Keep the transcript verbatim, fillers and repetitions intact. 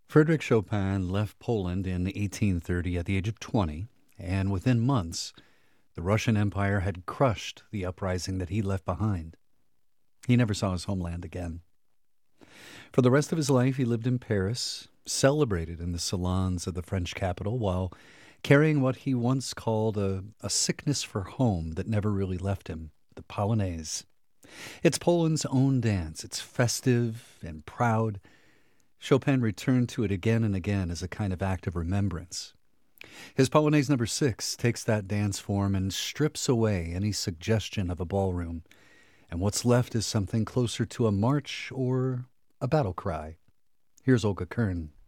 Frédéric Chopin left Poland in eighteen thirty at the age of twenty, and within months, the Russian Empire had crushed the uprising that he left behind. He never saw his homeland again. For the rest of his life, he lived in Paris, celebrated in the salons of the French capital, while carrying what he once called a, a sickness for home that never really left him, the Polonaise. It's Poland's own dance. It's festive and proud. Chopin returned to it again and again as a kind of act of remembrance. His Polonaise number six takes that dance form and strips away any suggestion of a ballroom, and what's left is something closer to a march or a battle cry. Here's Olga Kern.